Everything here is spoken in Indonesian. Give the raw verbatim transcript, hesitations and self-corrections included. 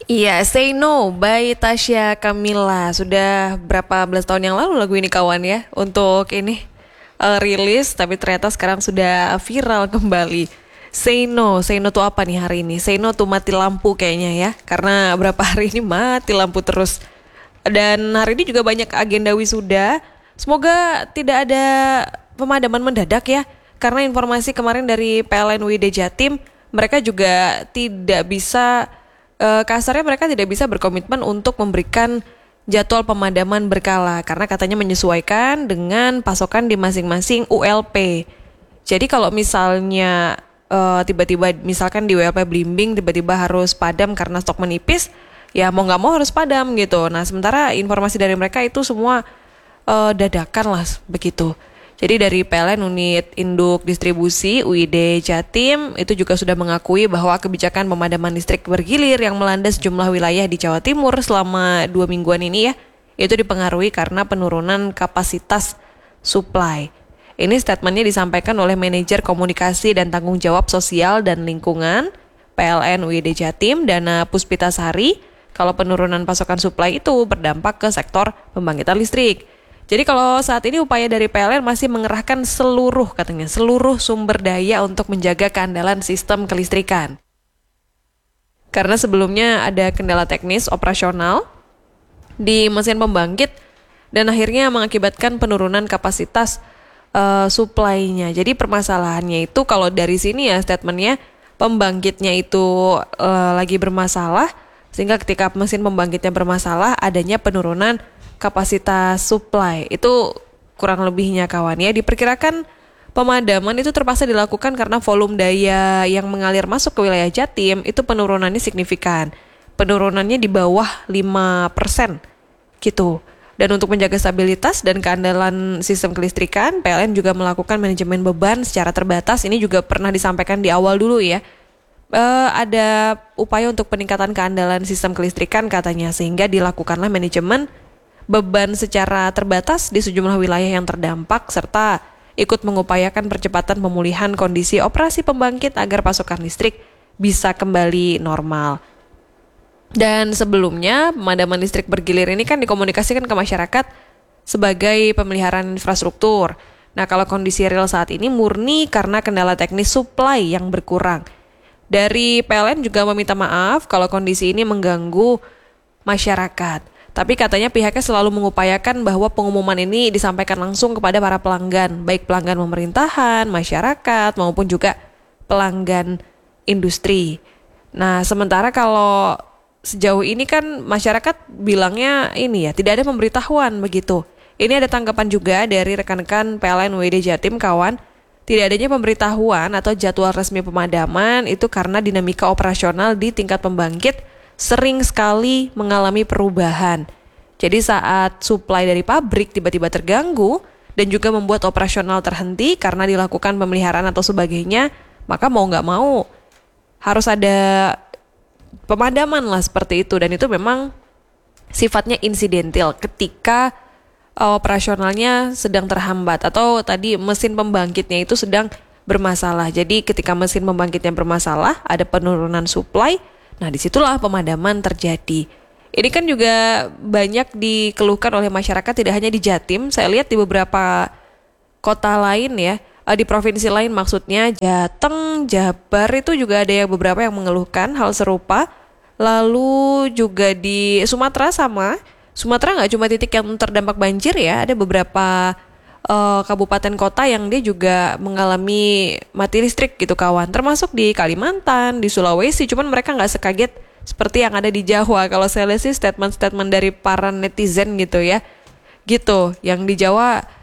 Iya, Say No by Tasya Kamila. Sudah berapa belas tahun yang lalu lagu ini kawan ya untuk ini eh, rilis, tapi ternyata sekarang sudah viral kembali. Say No, Say No tuh apa nih hari ini? Say No tuh mati lampu kayaknya ya, karena berapa hari ini mati lampu terus. Dan hari ini juga banyak agenda wisuda. Semoga tidak ada pemadaman mendadak ya, karena informasi kemarin dari P L N U I D Jatim, mereka juga tidak bisa Uh, kasarnya mereka tidak bisa berkomitmen untuk memberikan jadwal pemadaman berkala karena katanya menyesuaikan dengan pasokan di masing-masing U L P. Jadi kalau misalnya uh, tiba-tiba misalkan di U L P Blimbing tiba-tiba harus padam karena stok menipis, ya mau nggak mau harus padam gitu. Nah sementara informasi dari mereka itu semua uh, dadakan lah begitu. Jadi dari P L N Unit Induk Distribusi U I D Jatim itu juga sudah mengakui bahwa kebijakan pemadaman listrik bergilir yang melanda sejumlah wilayah di Jawa Timur selama dua mingguan ini ya, itu dipengaruhi karena penurunan kapasitas supply. Ini statementnya disampaikan oleh Manajer Komunikasi dan Tanggung Jawab Sosial dan Lingkungan P L N U I D Jatim, Dana Puspitasari, kalau penurunan pasokan supply itu berdampak ke sektor pembangkitan listrik. Jadi kalau saat ini upaya dari P L N masih mengerahkan seluruh katanya seluruh sumber daya untuk menjaga keandalan sistem kelistrikan. Karena sebelumnya ada kendala teknis operasional di mesin pembangkit dan akhirnya mengakibatkan penurunan kapasitas uh, supply-nya. Jadi permasalahannya itu kalau dari sini ya statementnya pembangkitnya itu uh, lagi bermasalah sehingga ketika mesin pembangkitnya bermasalah adanya penurunan kapasitas supply. Itu kurang lebihnya kawan ya. Diperkirakan pemadaman itu terpaksa dilakukan karena volume daya yang mengalir masuk ke wilayah Jatim itu penurunannya signifikan. Penurunannya di bawah lima persen gitu. Dan untuk menjaga stabilitas dan keandalan sistem kelistrikan, P L N juga melakukan manajemen beban secara terbatas. Ini juga pernah disampaikan di awal dulu ya. Uh, ada upaya untuk peningkatan keandalan sistem kelistrikan katanya, sehingga dilakukanlah manajemen beban secara terbatas di sejumlah wilayah yang terdampak serta ikut mengupayakan percepatan pemulihan kondisi operasi pembangkit agar pasokan listrik bisa kembali normal. Dan sebelumnya pemadaman listrik bergilir ini kan dikomunikasikan ke masyarakat sebagai pemeliharaan infrastruktur. Nah kalau kondisi real saat ini murni karena kendala teknis supply yang berkurang. Dari P L N juga meminta maaf kalau kondisi ini mengganggu masyarakat. Tapi katanya pihaknya selalu mengupayakan bahwa pengumuman ini disampaikan langsung kepada para pelanggan, baik pelanggan pemerintahan, masyarakat, maupun juga pelanggan industri. Nah, sementara kalau sejauh ini kan masyarakat bilangnya ini ya, tidak ada pemberitahuan begitu. Ini ada tanggapan juga dari rekan-rekan P L N U I D Jatim kawan, tidak adanya pemberitahuan atau jadwal resmi pemadaman itu karena dinamika operasional di tingkat pembangkit sering sekali mengalami perubahan. Jadi saat supply dari pabrik tiba-tiba terganggu dan juga membuat operasional terhenti karena dilakukan pemeliharaan atau sebagainya, maka mau nggak mau harus ada pemadaman lah seperti itu. Dan itu memang sifatnya insidental ketika uh, operasionalnya sedang terhambat atau tadi mesin pembangkitnya itu sedang bermasalah. Jadi ketika mesin pembangkitnya bermasalah, ada penurunan supply. Nah disitulah pemadaman terjadi. Ini kan juga banyak dikeluhkan oleh masyarakat tidak hanya di Jatim. Saya lihat di beberapa kota lain ya, di provinsi lain maksudnya Jateng, Jabar itu juga ada yang beberapa yang mengeluhkan hal serupa. Lalu juga di Sumatera sama. Sumatera nggak cuma titik yang terdampak banjir ya, ada beberapa Uh, kabupaten kota yang dia juga mengalami mati listrik gitu kawan, termasuk di Kalimantan, di Sulawesi, cuman mereka nggak sekaget seperti yang ada di Jawa. Kalau saya lihat sih statement-statement dari para netizen gitu ya, gitu, yang di Jawa